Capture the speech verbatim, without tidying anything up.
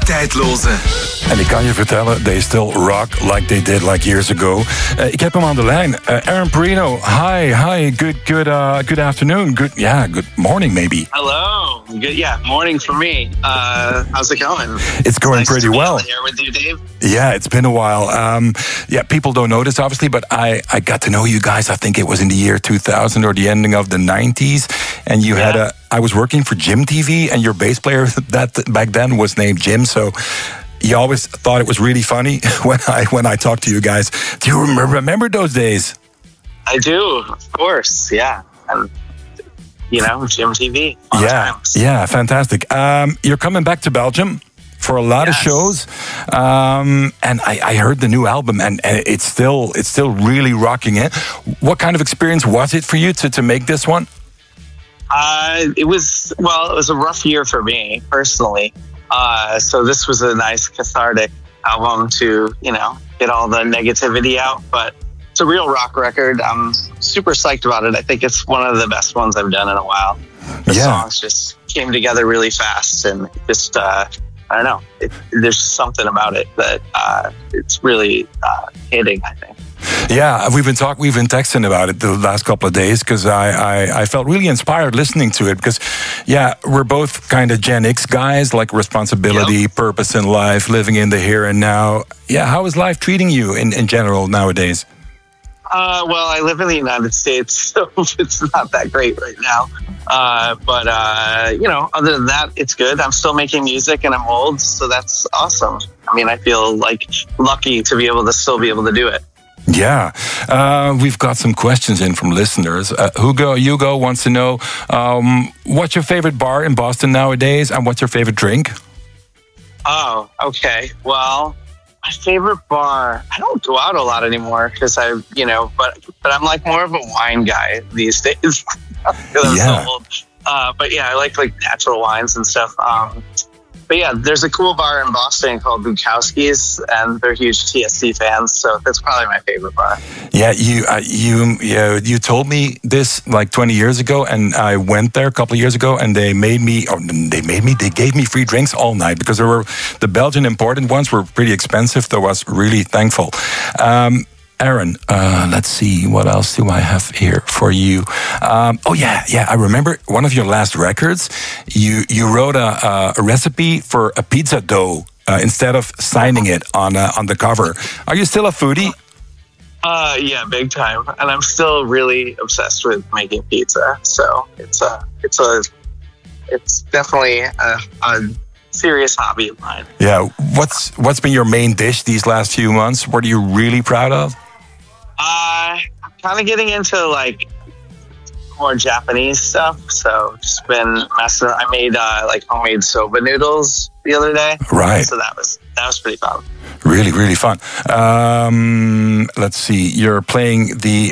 tijdloze. En ik kan je vertellen, they still rock like they did like years ago. Uh, ik heb hem aan de lijn. Uh, Aaron Perino, hi, hi, good, good, uh, good afternoon. Good, yeah, good morning maybe. Hello. Good, yeah, morning for me. Uh, how's it going? It's going nice pretty to be well. on here with you, Dave. Yeah, it's been a while. Um, yeah, people don't know this obviously, but I, I got to know you guys. I think it was in the year two thousand or the ending of the nineties, and you Yeah. had a. I was working for Jim T V, and your bass player that back then was named Jim. So you always thought it was really funny when I when I talked to you guys. Do you remember remember those days? I do, of course. Yeah. And, you know, Jim T V. Fun Yeah, times. yeah, fantastic. Um, you're coming back to Belgium for a lot of Yes. shows, um, and I, I heard the new album, and, and it's still it's still really rocking it. What kind of experience was it for you to to make this one? Uh, it was, well, it was a rough year for me personally. Uh, so this was a nice cathartic album to, you know, get all the negativity out. But it's a real rock record. I'm super psyched about it. I think it's one of the best ones I've done in a while. The Yeah. songs just came together really fast, and just, uh, I don't know, it, there's something about it that uh, it's really uh, hitting, I think. Yeah, we've been talking, we've been texting about it the last couple of days because I, I, I felt really inspired listening to it because, yeah, we're both kind of Gen X guys, like responsibility, Yep. purpose in life, living in the here and now. Yeah, how is life treating you in, in general nowadays? Uh, well, I live in the United States, so it's not that great right now. Uh, but, uh, you know, other than that, it's good. I'm still making music and I'm old, so that's awesome. I mean, I feel like lucky to be able to still be able to do it. Yeah, uh, we've got some questions in from listeners. Uh, Hugo, Hugo wants to know, um, what's your favorite bar in Boston nowadays, and what's your favorite drink? Oh, okay. Well, my favorite bar, I don't go out a lot anymore because I, you know, but but I'm like more of a wine guy these days. 'Cause I'm Yeah. so old. Uh, but yeah, I like like natural wines and stuff. Um, but yeah, there's a cool bar in Boston called Bukowski's, and they're huge T S C fans, so that's probably my favorite bar. Yeah, you uh, you you you told me this like twenty years ago, and I went there a couple of years ago, and they made me, or they made me, they gave me free drinks all night because there were the Belgian imported ones were pretty expensive. So I was really thankful. Um, Aaron, uh, let's see, what else do I have here for you? Um, oh yeah, yeah, I remember one of your last records. You you wrote a, a, a recipe for a pizza dough uh, instead of signing it on uh, on the cover. Are you still a foodie? Uh, yeah, big time. And I'm still really obsessed with making pizza. So it's a, it's a, it's definitely a, a serious hobby of mine. Yeah, what's what's been your main dish these last few months? What are you really proud of? Uh, I'm kind of getting into like more Japanese stuff. So just been messing. I made uh, like homemade soba noodles the other day. Right. So that was that was pretty fun. Really, really fun. Um, let's see. You're playing the